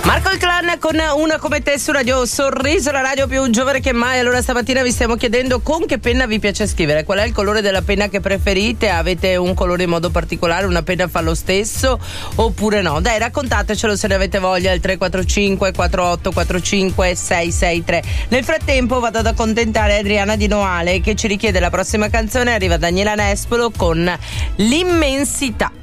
Marco il Clan con Una come te su Radio Sorriso, la radio più giovane che mai. Allora stamattina vi stiamo chiedendo con che penna vi piace scrivere, qual è il colore della penna che preferite, avete un colore in modo particolare, una penna fa lo stesso oppure no? Dai, raccontatecelo se ne avete voglia al 345 4845 663. Nel frattempo vado ad accontentare Adriana Di Noale che ci richiede la prossima canzone, arriva Daniela Nespolo con L'immensità.